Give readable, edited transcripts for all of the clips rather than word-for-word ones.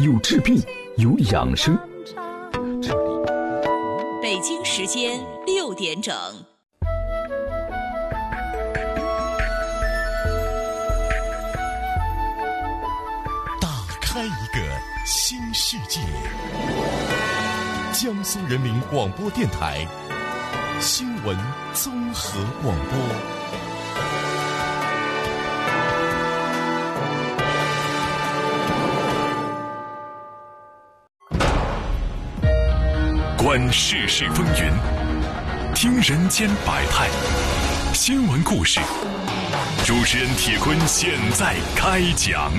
有治病，有养生。 北京时间6点整。 打开一个新世界。江苏人民广播电台新闻综合广播。观世事风云，听人间百态，新闻故事。主持人铁坤现在开讲。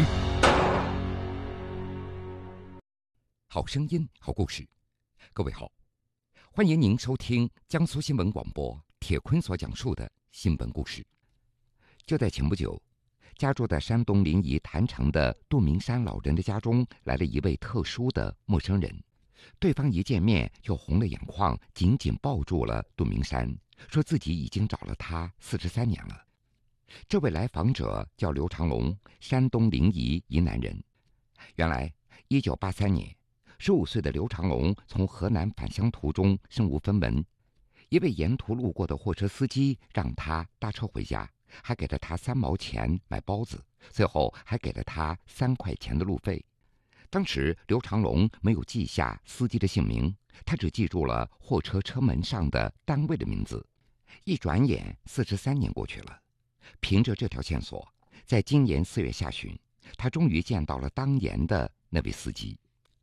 好声音，好故事。各位好，欢迎您收听江苏新闻广播铁坤所讲述的新闻故事。就在前不久，家住在山东临沂郯城的杜明山老人的家中来了一位特殊的陌生人。对方一见面就红了眼眶，紧紧抱住了杜明山，说自己已经找了他43年了。这位来访者叫刘长龙，山东临沂沂南人。原来1983年15岁的刘长龙从河南返乡途中身无分文，一位沿途路过的货车司机让他搭车回家，还给了他3毛钱买包子，最后还给了他3块钱的路费。当时刘长龙没有记下司机的姓名，他只记住了货车车门上的单位的名字。一转眼43年过去了，凭着这条线索，在今年4月下旬，他终于见到了当年的那位司机。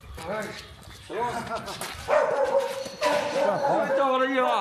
叫我的衣服。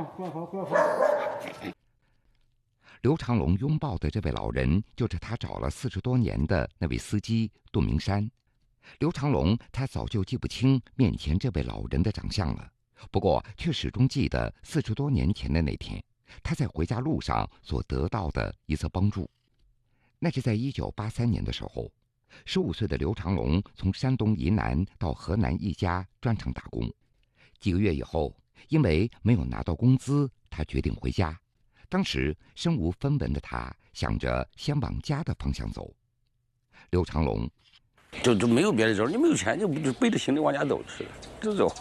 刘长龙拥抱的这位老人，就是他找了40多年的那位司机杜明山。刘长龙他早就记不清面前这位老人的长相了，不过却始终记得40多年前的那天，他在回家路上所得到的一次帮助。那是在1983年的时候，15岁的刘长龙从山东沂南到河南一家砖厂打工。几个月以后，因为没有拿到工资，他决定回家。当时身无分文的他想着先往家的方向走。刘长龙就没有别的招，你没有钱就背着行李往家走，就走。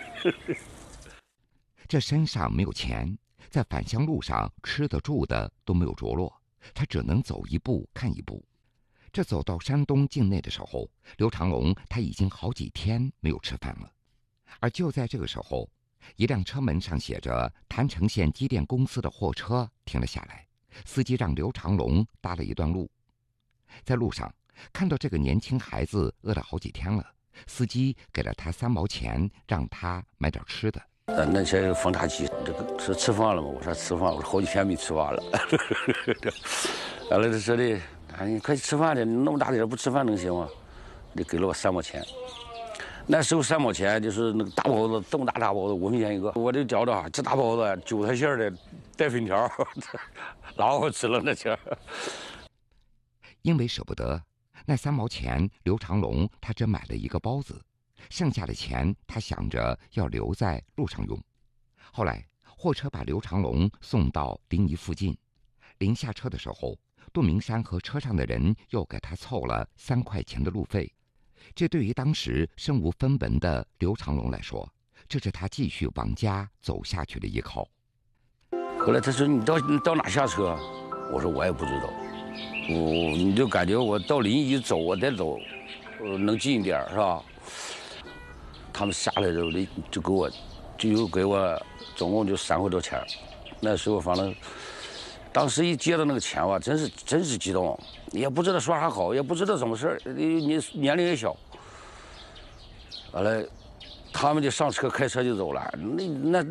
这身上没有钱，在返乡路上吃的住的都没有着落，他只能走一步看一步。这走到山东境内的时候，刘长龙他已经好几天没有吃饭了。而就在这个时候，一辆车门上写着郯城县机电公司的货车停了下来，司机让刘长龙搭了一段路。在路上看到这个年轻孩子饿了好几天了，司机给了他3毛钱，让他买点吃的。 那些放大器，这个是吃饭了吗？我说吃饭，我说好几天没吃饭了。完了，他说的，你快吃饭去，你那么大点不吃饭能行吗？就给了我3毛钱。那时候3毛钱就是那个大包子，这么大包子5分钱一个。我就觉着这大包子韭菜馅的带粉条，老好吃了那钱。 因为舍不得那3毛钱，刘长龙他只买了一个包子，剩下的钱他想着要留在路上用。后来货车把刘长龙送到临沂附近，临下车的时候，杜明山和车上的人又给他凑了3块钱的路费。这对于当时身无分文的刘长龙来说，这是他继续往家走下去的依靠。 后来他说你到哪下车？我说我也不知道。你就感觉我到临沂走，我再走，能近一点是吧？他们下来之后就给我总共就3块多钱。那时候反正当时一接到那个钱吧，真是激动，也不知道说啥好，也不知道怎么事儿，你年龄也小。完了，他们就上车开车就走了。那